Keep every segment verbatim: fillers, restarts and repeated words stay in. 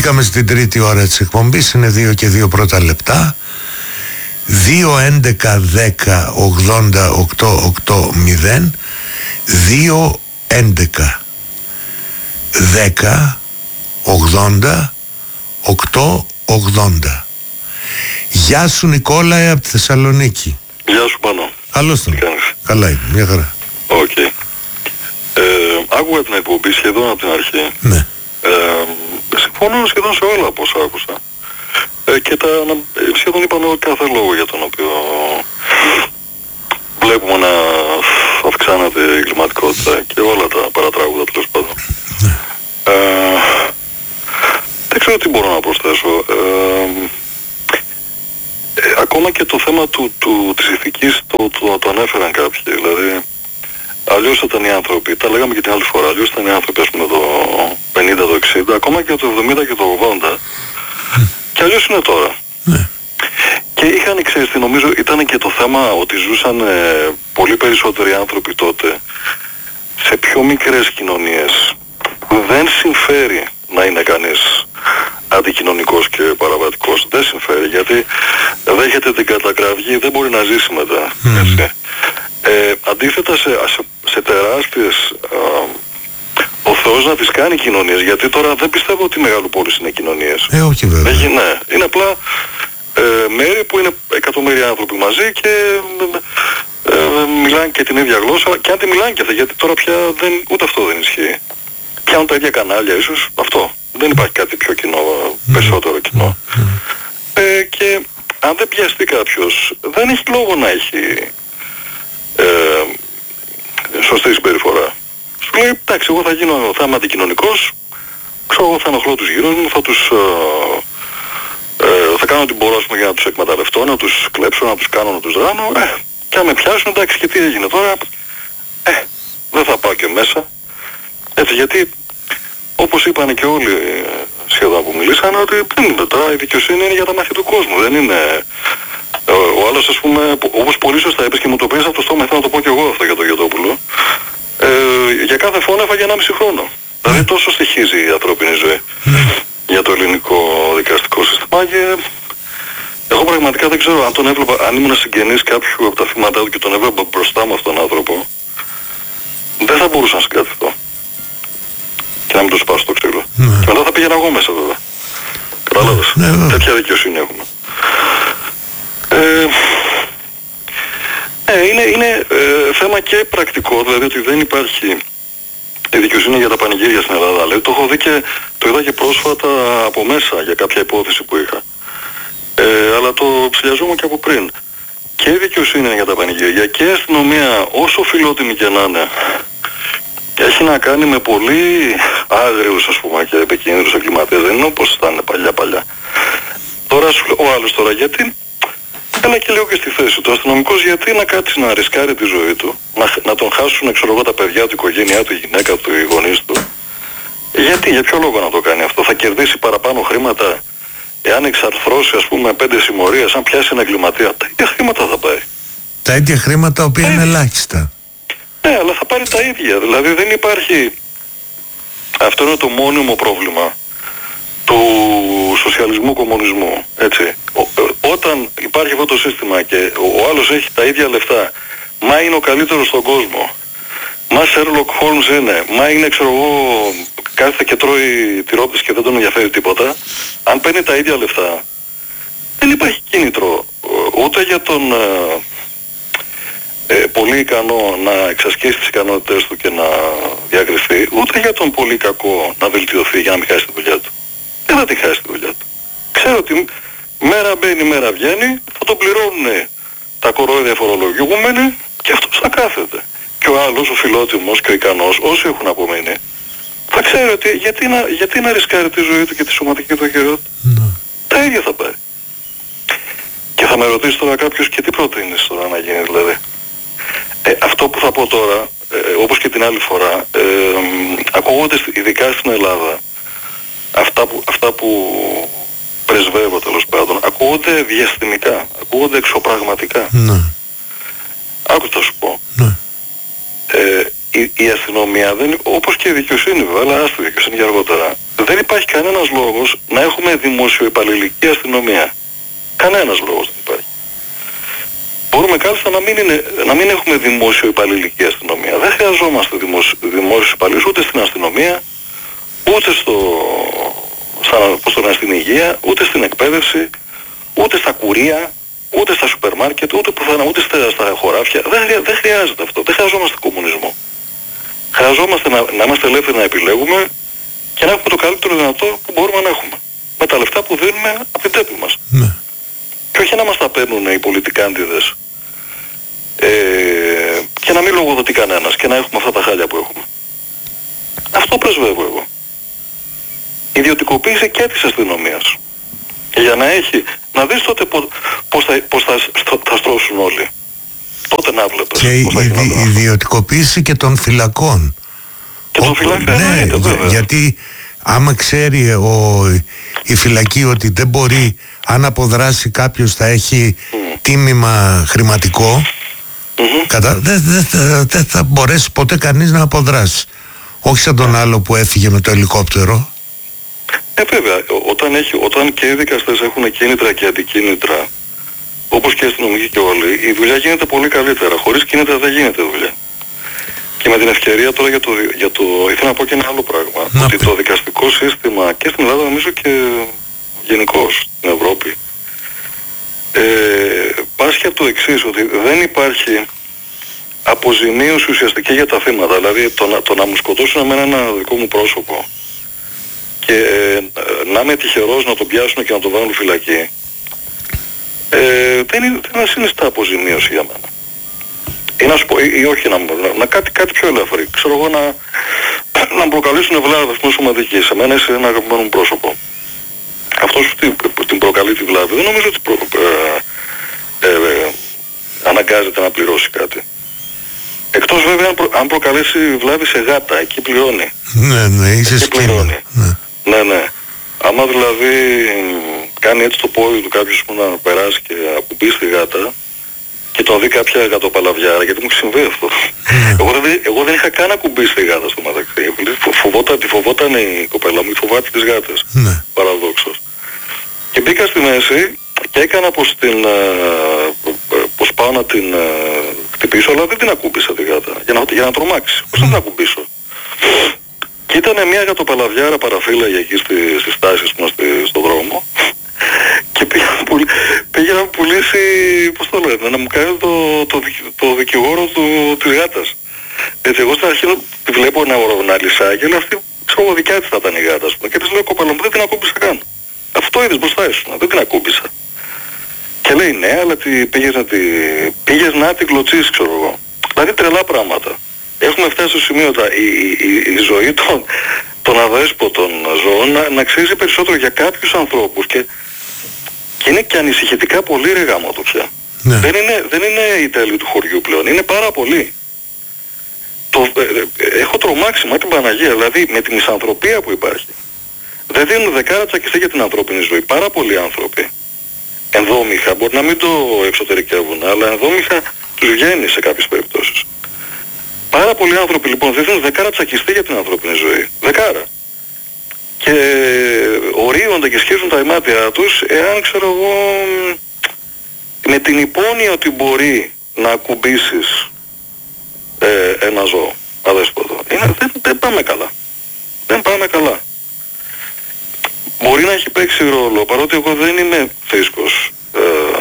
Μπήκαμε στην τρίτη ώρα της εκπομπής, είναι δύο και δύο πρώτα λεπτά. Δύο έντεκα δέκα ογδόντα οκτώ οκτώ μηδέν. Δύο έντεκα δέκα ογδόντα οκτώ ογδόντα. Γεια σου Νικόλα από τη Θεσσαλονίκη. Γεια σου Πάνο. Καλώς τον. Καλά είναι, μια χαρά. Οκ. Okay. Ε, άκουγα την εκπομπή σχεδόν από την αρχή. Ναι. Ε, συμφωνώ σχεδόν σε όλα από όσα άκουσα. Ε, και τα, σχεδόν είπαμε κάθε λόγο για τον οποίο βλέπουμε να αυξάνεται η εγκληματικότητα και όλα τα παρατράγουδα τέλος πάντων. Ναι. Ε, δεν ξέρω τι μπορώ να προσθέσω. Ε, ε, ακόμα και το θέμα του, του, της ηθικής το, το, το ανέφεραν κάποιοι. Δηλαδή, αλλιώς ήταν οι άνθρωποι, τα λέγαμε και την άλλη φορά, αλλιώς ήταν οι άνθρωποι ας πούμε το πενήντα, το εξήντα, ακόμα και το εβδομήντα και το ογδόντα. Mm. Και αλλιώς είναι τώρα. Mm. Και είχαν, ξέρεις τι, νομίζω ήταν και το θέμα ότι ζούσαν ε, πολύ περισσότεροι άνθρωποι τότε σε πιο μικρές κοινωνίες. Δεν συμφέρει να είναι κανείς αντικοινωνικός και παραβατικός. Δεν συμφέρει, γιατί δέχεται την κατακραυγή, δεν μπορεί να ζήσει μετά. Mm. Έτσι. Ε, αντίθετα σε, σε, σε τεράστιες α, ο Θεός να τις κάνει κοινωνίες, γιατί τώρα δεν πιστεύω ότι οι μεγαλοπόλεις είναι κοινωνίες. Ε, όχι βέβαια. Έχει, ναι, είναι απλά ε, μέρη που είναι εκατομμύρια άνθρωποι μαζί και ε, ε, μιλάνε και την ίδια γλώσσα, και αν τη μιλάνε και αυτά, γιατί τώρα πια δεν, ούτε αυτό δεν ισχύει. Πιάνουν τα ίδια κανάλια ίσως, αυτό. Δεν υπάρχει κάτι πιο κοινό, περισσότερο κοινό. Ε, και αν δεν πιαστεί κάποιος, δεν έχει λόγο να έχει ε, σωστή συμπεριφορά. Σου λέει, εντάξει, εγώ θα γίνω, θα είμαι αντικοινωνικός, ξέρω, εγώ θα ενοχλώ τους γύρω μου, θα τους ε, ε, θα κάνω ό,τι μπορώ ας πούμε, για να τους εκμεταλλευτώ, να τους κλέψω, να τους κάνω, να τους δράνω, ε, και αν με πιάσουν, εντάξει, και τι έγινε τώρα, ε, δεν θα πάω και μέσα. Έτσι, γιατί όπως είπαν και όλοι σχεδόν που μιλήσαν, ότι δεν είναι τώρα, η δικαιοσύνη είναι για τα μάτια του κόσμου, δεν είναι. Ο άλλος, ας πούμε, όπως πολύ σωστά είπες και μου το πήρες από το στόμα, θέλω να το πω και εγώ αυτό για τον Γιωτόπουλο, ε, για κάθε φόνο έφαγε ενάμιση χρόνο. Δηλαδή τόσο στοιχίζει η ανθρώπινη ζωή για το ελληνικό δικαστικό σύστημα, και εγώ πραγματικά δεν ξέρω αν τον έβλεπα, αν ήμουν συγγενής κάποιου από τα θύματα του και τον έβλεπα μπροστά μου αυτόν τον άνθρωπο, δεν θα μπορούσα να συγκρατηθώ και να μην το σπάσω το ξύλο. Ναι. Και μετά θα πήγαινα εγώ μέσα βέβαια. Κατάλαβες. Ναι, ναι. Τέτοια δικαιοσύνη έχουμε. Ε, ε, είναι είναι ε, θέμα και πρακτικό, δηλαδή ότι δεν υπάρχει η δικαιοσύνη για τα πανηγύρια στην Ελλάδα. Δηλαδή, το έχω δει και το είδα και πρόσφατα από μέσα για κάποια υπόθεση που είχα. Ε, αλλά το ψηλιαζόμουν και από πριν. Και η δικαιοσύνη είναι για τα πανηγύρια και η αστυνομία, όσο φιλότιμη και να είναι, έχει να κάνει με πολύ άγριους ας πούμε και επικίνδυνους εγκληματίες. Δεν είναι όπως ήταν παλιά παλιά. Τώρα σου λέω ο άλλος τώρα, γιατί έλα και λέω και στη θέση του, ο αστυνομικός γιατί να κάτσει να ρισκάρει τη ζωή του, να, να τον χάσουν ξέρω εγώ τα παιδιά του, η οικογένειά του, η γυναίκα του, οι γονείς του. Γιατί, για ποιο λόγο να το κάνει αυτό? Θα κερδίσει παραπάνω χρήματα εάν εξαρθρώσει ας πούμε πέντε συμμορίες, αν πιάσει ένα εγκληματία, τα ίδια χρήματα θα πάρει. Τα ίδια χρήματα τα οποία είναι ελάχιστα. Ναι, αλλά θα πάρει τα ίδια. Δηλαδή δεν υπάρχει. Αυτό είναι το μόνιμο πρόβλημα του σοσιαλισμού κομμουνισμού. Έτσι. Ό, όταν υπάρχει αυτό το σύστημα και ο, ο άλλος έχει τα ίδια λεφτά, μα είναι ο καλύτερος στον κόσμο, μα Sherlock Holmes είναι, μα είναι ξέρω εγώ, κάθεται και τρώει τυρόπιτες και δεν τον ενδιαφέρει τίποτα, αν παίρνει τα ίδια λεφτά, δεν υπάρχει κίνητρο ούτε για τον ε, πολύ ικανό να εξασκήσει τις ικανότητες του και να διακριθεί, ούτε για τον πολύ κακό να βελτιωθεί για να μην χάσει τη δουλειά του. Δεν θα τη χάσει τη δουλειά του. Ξέρω ότι μέρα μπαίνει, μέρα βγαίνει, θα τον πληρώνουν τα κορόιδια φορολογούμενοι και αυτός θα κάθεται. Και ο άλλος, ο φιλότιμος και ο ικανός, όσοι έχουν απομείνει, θα ξέρει ότι γιατί να, γιατί να ρισκάρει τη ζωή του και τη σωματική του αγιότητα. Mm. Τα ίδια θα πάρει. Και θα με ρωτήσει τώρα κάποιος, και τι προτείνεις τώρα να γίνει δηλαδή? Ε, αυτό που θα πω τώρα, ε, όπως και την άλλη φορά, ε, ακούγονται ειδικά στην Ελλάδα, αυτά που, αυτά που πρεσβεύω τέλος πάντων, ακούγονται διαστημικά, ακούγονται εξωπραγματικά. Ναι. Άκου θα σου πω. Ναι. Ε, η, η αστυνομία, δεν, όπως και η δικαιοσύνη βέβαια, αλλά άστο δικαιοσύνη για αργότερα, δεν δεν υπάρχει κανένας λόγος να έχουμε δημοσιοϊπαλληλική αστυνομία. Κανένας λόγος δεν υπάρχει. Μπορούμε κάλλιστα να μην, είναι, να μην έχουμε δημόσιο-υπαλληλική αστυνομία. Δεν χρειαζόμαστε δημόσιους υπαλλήλους ούτε στην αστυνομία, ούτε στο, στα, πώς το λένε, στην υγεία, ούτε στην εκπαίδευση, ούτε στα κουρία, ούτε στα σούπερ μάρκετ, ούτε πουθενά, ούτε στα, στα χωράφια. Δεν, χρεια, δεν χρειάζεται αυτό. Δεν χρειαζόμαστε κομμουνισμό. Χρειαζόμαστε να, να είμαστε ελεύθεροι να επιλέγουμε και να έχουμε το καλύτερο δυνατό που μπορούμε να έχουμε. Με τα λεφτά που δίνουμε από την τσέπη μας. Ναι. Και όχι να μας τα παίρνουν οι πολιτικάντιδες ε, και να μην λογοδοτεί κανένας και να έχουμε αυτά τα χάλια που έχουμε. Αυτό πρεσβεύω εγώ. Ιδιωτικοποίηση και της αστυνομίας. Για να έχει, να δεις τότε πώς, πώς, θα, πώς θα, θα στρώσουν όλοι. Τότε να βλέπεις. Και η η ιδιωτικοποίηση και των φυλακών. Και των φυλακών, ναι, ναι, για, γιατί άμα ξέρει ο, η φυλακή ότι δεν μπορεί, αν αποδράσει κάποιος θα έχει mm. τίμημα χρηματικό, mm-hmm. κατα... δεν δε, δε, δε θα μπορέσει ποτέ κανείς να αποδράσει. Όχι σαν τον άλλο που έφυγε με το ελικόπτερο. Ε, βέβαια, όταν, έχει, όταν και οι δικαστές έχουν κίνητρα και αντικίνητρα, όπως και οι αστυνομικοί και όλοι, η δουλειά γίνεται πολύ καλύτερα. Χωρίς κίνητρα δεν γίνεται δουλειά. Και με την ευκαιρία τώρα για το, για το ήθελα να πω και ένα άλλο πράγμα. Να ότι πει. Το δικαστικό σύστημα και στην Ελλάδα, νομίζω και γενικώς στην Ευρώπη, ε, πάσχει από το εξής, ότι δεν υπάρχει αποζημίωση ουσιαστική για τα θύματα. Δηλαδή το να, το να μου σκοτώσουν εμένα ένα δικό μου πρόσωπο και ε, να είμαι τυχερός να τον πιάσουν και να τον βάλουν φυλακή, ε, δεν είναι, δεν συνιστά αποζημίωση για μένα. Ή να σου πω, ή, ή όχι να, να, να κάτι, κάτι πιο ελεύθερο. Ξέρω εγώ να, να προκαλέσουν βλάβη αυτήν σωματική. Σε μένα είσαι ένα αγαπημένο μου πρόσωπο. Αυτός που την, την προκαλεί τη βλάβη δεν νομίζω ότι προ, ε, ε, ε, αναγκάζεται να πληρώσει κάτι. Εκτός βέβαια αν, προ, αν προκαλέσει βλάβη σε γάτα, εκεί πληρώνει. Ναι, ναι, είσαι σκύλο. Ναι. ναι, ναι. Άμα δηλαδή κάνει έτσι το πόδι του κάποιος που να περάσει και ακουμπήσει τη γάτα και τον δει κάποια γατοπαλαβιάρα, γιατί μου έχει συμβεί αυτό. Mm. εγώ, δεν, εγώ δεν είχα καν ακουμπήσει τη γάτα στο μεταξύ. Φοβόταν, τη φοβόταν η κοπέλα μου, φοβάται τις γάτες. Mm. Παραδόξως. Και μπήκα στη μέση και έκανα πως, την, πως πάω να την χτυπήσω, αλλά δεν την ακούμπησα τη γάτα, για να, για να τρομάξει. Πώς mm. να την ακουμπήσω. Και ήταν μια γατοπαλαβιάρα παραφύλαγε εκεί στη, στις τάσεις μας στη, στον δρόμο και πήγε να, πουλ, πήγε να πουλήσει, πώς το λένε, να μου κάνει το, το, το δικηγόρο του, της γάτας. Έτσι εγώ στην αρχή τη βλέπω να, να λυσάει, αλλά αυτή ξέρω δικιά της θα ήταν η γάτα, ας πούμε. Και της λέω κοπέλα μου, δεν την ακούμπησα καν. Αυτό είδες μπροστά ήσουν, δεν την ακούμπησα. Και λέει ναι, αλλά τη, πήγες, να τη, πήγες να την κλωτσίσεις, ξέρω εγώ. Δηλαδή τρελά πράγματα. Έχουμε φτάσει στο σημείο τα, η, η, η ζωή των, των αδέσποτων ζώων να, να αξίζει περισσότερο για κάποιους ανθρώπους και, και είναι και ανησυχητικά πολύ ρε γάμο το πια. Ναι. Δεν, είναι, δεν είναι η τέλη του χωριού πλέον, είναι πάρα πολύ. Το, ε, ε, έχω τρομάξει μα την Παναγία, δηλαδή με τη μισανθρωπία που υπάρχει. Δεν δίνουν δεκάρα τσακιστή για την ανθρώπινη ζωή. Πάρα πολλοί άνθρωποι ενδόμηχα, μπορεί να μην το εξωτερικεύουν, αλλά ενδόμηχα τους βγαίνει σε κάποιες περιπτώσεις. Πάρα πολλοί άνθρωποι λοιπόν δεν δίνουν δεκάρα τσακιστή για την ανθρώπινη ζωή. Δεκάρα. Και ορίονται και σχίζουν τα ημάτια τους εάν ξέρω εγώ με την υπόνοια ότι μπορεί να ακουμπήσεις ε, ένα ζώο αδέσποτο. Είναι, δεν, δεν πάμε καλά. Δεν πάμε καλά. Μπορεί να έχει παίξει ρόλο, παρότι εγώ δεν είμαι θρήσκος. Ε,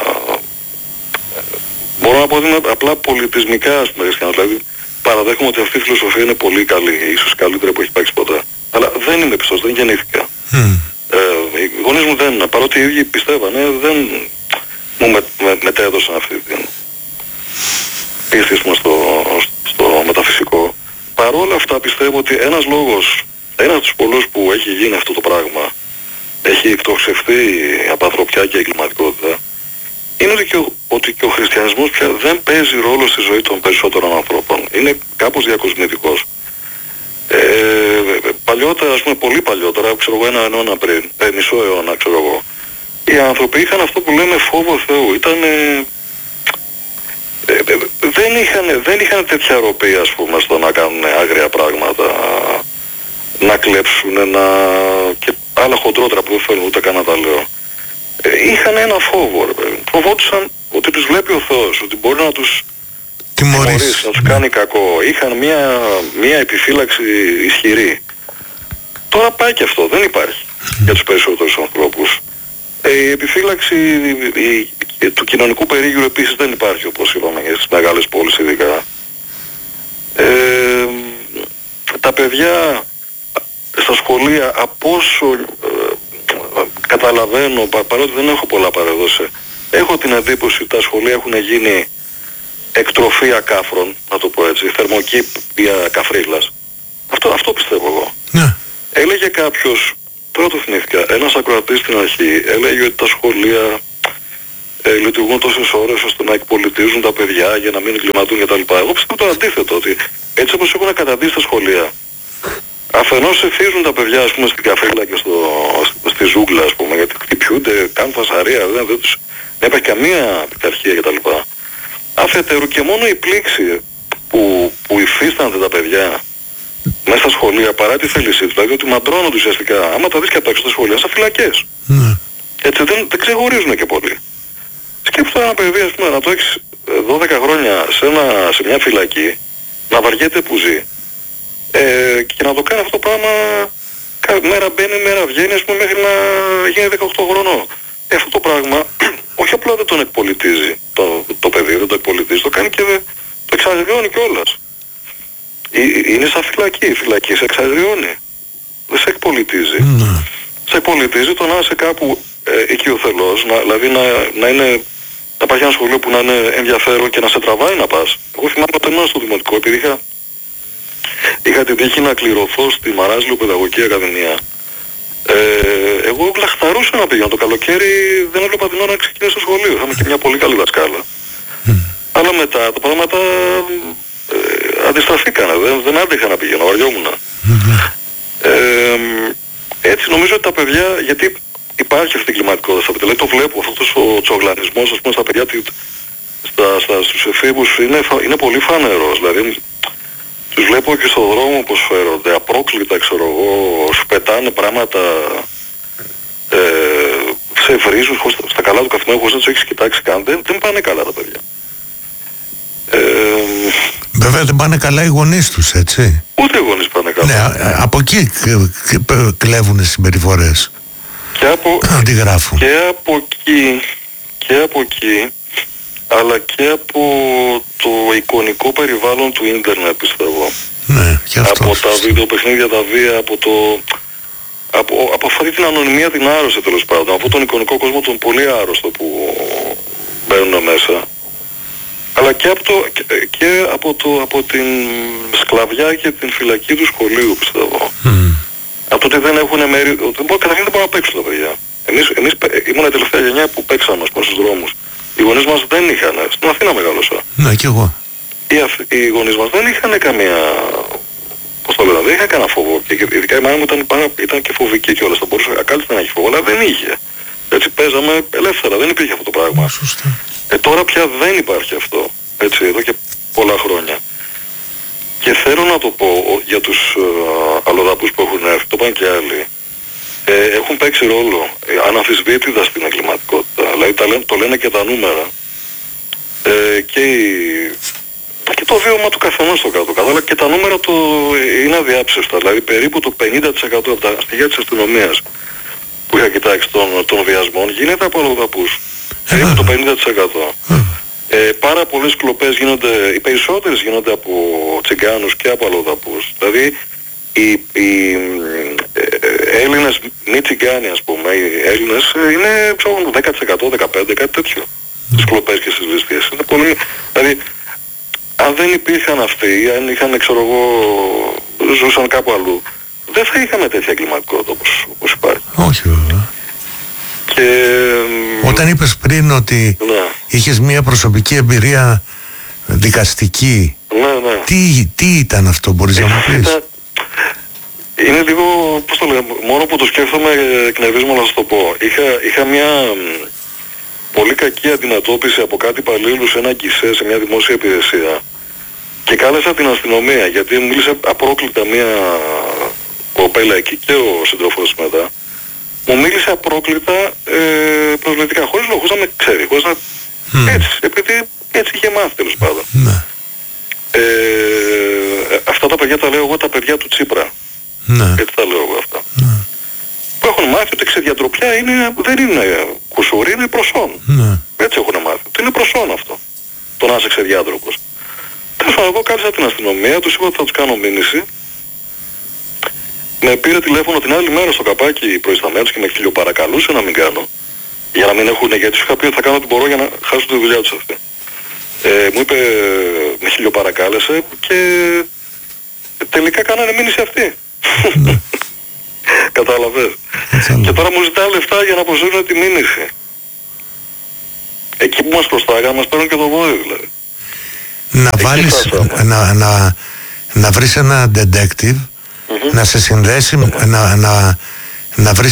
μπορώ να πω ότι είναι απλά πολιτισμικά ας πούμε, δηλαδή παραδέχομαι ότι αυτή η φιλοσοφία είναι πολύ καλή, ίσως καλύτερα που έχει υπάρξει ποτέ. Αλλά δεν είμαι πιστός, δεν γεννήθηκα. Mm. Ε, οι γονείς μου δεν, παρότι οι ίδιοι πιστεύανε, δεν μου με, με, μετέδωσαν αυτή την πίστη στο, στο μεταφυσικό. Παρ' όλα αυτά πιστεύω ότι ένας λόγος, ένας από τους πολλούς που έχει γίνει αυτό το πράγμα, έχει εκτοξευθεί από ανθρωπιά και εγκληματικότητα, είναι ότι και, ο, ότι και ο χριστιανισμός πια δεν παίζει ρόλο στη ζωή των περισσότερων ανθρώπων. Είναι κάπως διακοσμητικός. Ε, παλιότερα, ας πούμε πολύ παλιότερα, ξέρω εγώ ένα αιώνα πριν, ε, μισό αιώνα ξέρω εγώ, οι άνθρωποι είχαν αυτό που λέμε φόβο Θεού. Ήταν, ε, ε, ε, δεν, είχαν, δεν είχαν τέτοια ροπή ας πούμε στο να κάνουν άγρια πράγματα, να κλέψουν, να... άλλα χοντρότερα που δεν θέλουν ούτε καν να τα λέω, ε, είχαν ένα φόβο, ρε παιδί. Φοβόντουσαν ότι τους βλέπει ο Θεός, ότι μπορεί να τους τιμωρήσει, να τους ναι. κάνει κακό. Είχαν μια, μια επιφύλαξη ισχυρή. Τώρα πάει και αυτό, δεν υπάρχει mm. για τους περισσότερους ανθρώπους. Ε, η επιφύλαξη η, η, του κοινωνικού περίγυρου επίσης δεν υπάρχει, όπως είπαμε, για τις μεγάλες πόλεις ειδικά. Ε, τα παιδιά στα σχολεία, από όσο ε, καταλαβαίνω, πα, παρότι δεν έχω πολλά παρεδώσει, έχω την εντύπωση ότι τα σχολεία έχουν γίνει εκτροφή ακάφρων, να το πω έτσι, θερμοκήπια καφρίλας. Αυτό, αυτό πιστεύω εγώ. Ναι. Έλεγε κάποιος, τώρα το θυμήθηκα, ένας ακροατής στην αρχή, έλεγε ότι τα σχολεία ε, λειτουργούν τόσες ώρες ώστε να εκπολιτίζουν τα παιδιά για να μην εγκληματούν κτλ. Εγώ πιστεύω το αντίθετο, ότι έτσι όπως έχουν καταντήσει τα σχολεία, αφενός ευθύζουν τα παιδιά, ας πούμε, στην καφρίλα και στο, στη ζούγκλα, ας πούμε, γιατί χτυπιούνται, κάνουν φασαρία, δεν, δεν, τους, δεν υπάρχει καμία πειθαρχία κτλ. Αφετέρου και μόνο η πλήξη που, που υφίστανται τα παιδιά μέσα στα σχολεία παρά τη θέλησή τους, δηλαδή ότι μαντρώνονται ουσιαστικά, άμα τα δεις και απ' έξω στα σχολεία, σαν φυλακές. Mm. Έτσι δεν, δεν ξεχωρίζουν και πολύ. Σκέψου ένα παιδί, ας πούμε, να το έχεις δώδεκα χρόνια σε, ένα, σε μια φυλακή, να βαριέται που ζει, ε, και να το κάνει αυτό το πράγμα, κάθε μέρα μπαίνει, μέρα βγαίνει, ας πούμε, μέχρι να γίνει δεκαοκτώ χρονών. Ε, αυτό το πράγμα, όχι απλά δεν τον εκπολιτίζει το, το παιδί, δεν το εκπολιτίζει, το κάνει και δε, το εξαγριώνει κιόλας. Είναι σαν φυλακή, η φυλακή σε εξαγριώνει, δεν σε εκπολιτίζει. Mm. Σε εκπολιτίζει το να είσαι κάπου ε, οικειοθελώς, να, δηλαδή να, να είναι, να υπάρχει ένα σχολείο που να είναι ενδιαφέρον και να σε τραβάει να πας. Εγώ θυμάμαι όταν ήμουν στο δημοτικό, επειδή είχα, είχα την τύχη να κληρωθώ στη Μαράζιλο Παιδαγωγική Ακαδημία. Ε, εγώ λαχταρούσα να πήγαινα το καλοκαίρι, δεν έβλεπα την ώρα να ξεκινήσω στο σχολείο. Είχαμε και μια πολύ καλή δασκάλα. Mm. Αλλά μετά τα πράγματα ε, αντιστραφήκανε, δεν, δεν άντεχα να πηγαίνω, βαριόμουν. Mm. Ε, έτσι νομίζω ότι τα παιδιά, γιατί υπάρχει αυτή η κλιματικότητα στα παιδιά, το βλέπω, αυτός ο τσογλανισμός, ας πούμε, στα παιδιά, στα, στα, στους εφήβους είναι, είναι πολύ φανερός. Δηλαδή τους βλέπω και στον δρόμο πως φέρονται, απρόκλητα, ξέρω εγώ, σου πετάνε πράγματα, ε, σε βρίζουν στα καλά του καθημερινού χωρίς να τους έχεις κοιτάξει καν. Δεν, δεν πάνε καλά τα παιδιά. Ε, Βέβαια δεν πάνε καλά οι γονείς τους, έτσι. Ούτε οι γονείς πάνε καλά. Ναι, από εκεί κλέβουν τις συμπεριφορές. Και από, αντιγράφουν. Και από εκεί, και από εκεί, αλλά και από το εικονικό περιβάλλον του ίντερνετ, πιστεύω. Ναι, και αυτό. Από τα βίντεο παιχνίδια, τα βία, από το... Από, από αυτή την ανωνυμία την άρρωση, τέλος πάντων, από τον εικονικό κόσμο τον πολύ άρρωστο που μπαίνουν μέσα. Αλλά και από, το, και, και από, το, από την σκλαβιά και την φυλακή του σχολείου, πιστεύω. Mm. Από το ότι δεν έχουν μέρη, ότι καταρχήν δεν μπορούν να παίξουν τα παιδιά. Εμείς, εμείς ήμουν η τελευταία γενιά που παίξαμε, ας πούμε, στους δρόμους. Οι γονείς μας δεν είχαν, στην Αθήνα μεγάλωσα. Ναι, κι εγώ. Οι, οι γονείς μας δεν είχαν καμία, πώς το λέω, δεν είχαν κανένα φόβο. Και ειδικά η μάνα μου ήταν, ήταν και φοβική κιόλας. Θα μπορούσε ακάλυψα να έχει φόβο, αλλά δεν είχε. Έτσι παίζαμε ελεύθερα, δεν υπήρχε αυτό το πράγμα. Σωστά. Ε, τώρα πια δεν υπάρχει αυτό, έτσι, εδώ και πολλά χρόνια. Και θέλω να το πω για τους uh, αλλοδαπούς που έχουν έρθει, το πάνε και άλλοι, ε, έχουν παίξει ρόλο, ε, αναμφισβήτητα στην εγκληματικότητα, δηλαδή τα λένε, το λένε και τα νούμερα. Ε, και, η, και το βίωμα του καθενός στο κάτω-κάτω, αλλά και τα νούμερα το, είναι αδιάψευστα, δηλαδή περίπου το πενήντα τοις εκατό από τα στοιχεία της αστυνομίας που είχα κοιτάξει των, των βιασμών γίνεται από αλλοδαπούς. Περίπου το πενήντα τοις εκατό. Ε, πάρα πολλές κλοπές γίνονται, οι περισσότερες γίνονται από τσιγκάνους και από αλλοδαπούς. Δηλαδή οι, οι ε, Έλληνες μη τσιγκάνοι, ας πούμε, οι Έλληνες είναι ξέρω, δέκα τοις εκατό, δεκαπέντε τοις εκατό, κάτι τέτοιο. Τις κλοπές και στις ληστείες. Είναι πολύ, δηλαδή αν δεν υπήρχαν αυτοί, αν είχαν, ξέρω εγώ, ζούσαν κάπου αλλού, δεν θα είχαμε τέτοια εγκληματικότητα όπως, όπως υπάρχει. Όχι βέβαια. Και... Όταν είπες πριν ότι ναι. είχες μια προσωπική εμπειρία δικαστική, ναι, ναι. Τι, τι ήταν αυτό, μπορείς ε, να μου πεις? Ήταν... Είναι λίγο, πώς το λέω, μόνο που το σκέφτομαι εκνευρίζομαι να σας το πω. Είχα, είχα μια πολύ κακή αντιμετώπιση από κάτι υπαλλήλους σε ένα γκισέ, σε μια δημόσια υπηρεσία και κάλεσα την αστυνομία γιατί μίλησε απρόκλητα μια κοπέλα εκεί και ο σύντροφος μετά μου μίλησε απρόκλητα ε, προσβλητικά, χωρίς λόγους να με ξέρει, χωρίς να... Mm. Έτσι, επειδή έτσι είχε μάθει τέλος πάντων. Ναι. Ε, αυτά τα παιδιά τα λέω εγώ, τα παιδιά του Τσίπρα. Ναι. Έτσι τα λέω εγώ αυτά. Ναι. Που έχουν μάθει ότι ξεδιατροπιά είναι, δεν είναι κουσούρι, είναι προσόν. Ναι. Έτσι έχουν μάθει. Ότι είναι προσόν αυτό. Το να είσαι ξεδιάτροπος. Τέλος πάντων, εγώ κάθισα την αστυνομία, τους είπα ότι θα τους κάνω μήνυση. Με πήρε τηλέφωνο την άλλη μέρα στο καπάκι προϊσταμένος και με χιλιοπαρακαλούσε να μην κάνω. Για να μην έχουν, γιατί σου είχα πει ότι θα κάνω ό,τι μπορώ για να χάσουν τη δουλειά τους αυτή. Ε, μου είπε, με χιλιοπαρακάλεσε και τελικά κάνανε μήνυση αυτή. Ναι. Κατάλαβες. Και τώρα μου ζητάει λεφτά για να αποσύρουν τη μήνυση. Εκεί που μας προστάγαν μας παίρνουν και το βόδι δηλαδή. Να εκεί βάλεις, να, να, να βρεις ένα detective, mm-hmm. να σε συνδέσει, να, να, να βρεις